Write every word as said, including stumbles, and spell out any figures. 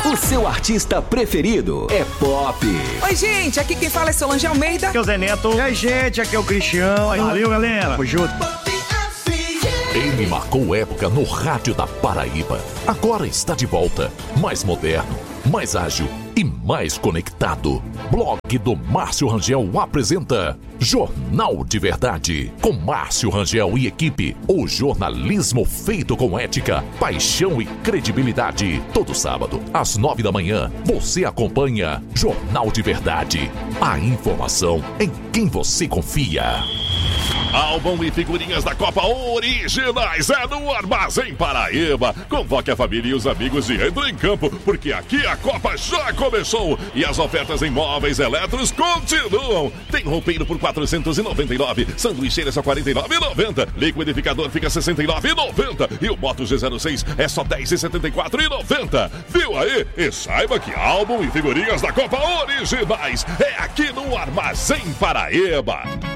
O seu artista preferido é pop. Oi, gente, aqui quem fala é Solange Almeida. Aqui é o Zé Neto. E aí, gente, aqui é o Cristiano. Valeu, galera. Tamo junto. Ele marcou época no rádio da Paraíba. Agora está de volta, mais moderno, mais ágil e mais conectado. Blog do Márcio Rangel apresenta Jornal de Verdade. Com Márcio Rangel e equipe, o jornalismo feito com ética, paixão e credibilidade. Todo sábado, às nove da manhã, você acompanha Jornal de Verdade. A informação em quem você confia. Álbum e figurinhas da Copa originais é no Armazém Paraíba. Convoque a família e os amigos e entre em campo, porque aqui a Copa já começou e as ofertas em móveis eletros continuam. Tem roupeiro por quatrocentos e noventa e nove reais, sanduicheira só quarenta e nove reais e noventa centavos, liquidificador fica sessenta e nove reais e noventa centavos e o Moto G zero seis é só dez reais e setenta e quatro centavos e noventa centavos. Viu aí? E saiba que álbum e figurinhas da Copa originais é aqui no Armazém Paraíba.